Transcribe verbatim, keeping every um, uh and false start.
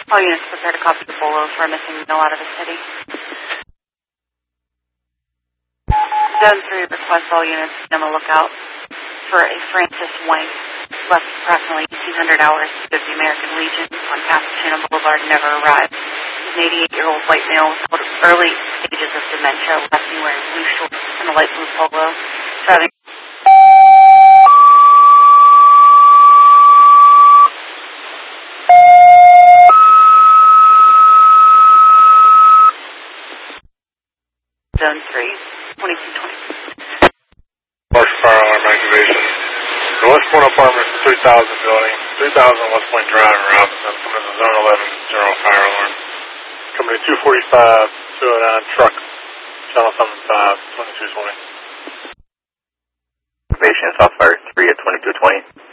All units prepare to copy the Bolo for a missing male out of the city. Zone three requests all units to be on the lookout for a Francis Wank, left approximately eighteen hundred hours to the American Legion on Pasadena Boulevard, never arrived. He's an eighty-eight-year-old white male with early stages of dementia, left seen wearing blue shorts and a light blue polo, driving. Zone three, twenty-two twenty. Partial fire alarm activation. The West Point Apartments, three thousand building, three thousand West Point Drive in Robinson, coming to Zone eleven, general fire alarm. Company two forty-five, two oh nine truck, channel seven five, twenty-two twenty. Activation, South Fire three at twenty-two twenty.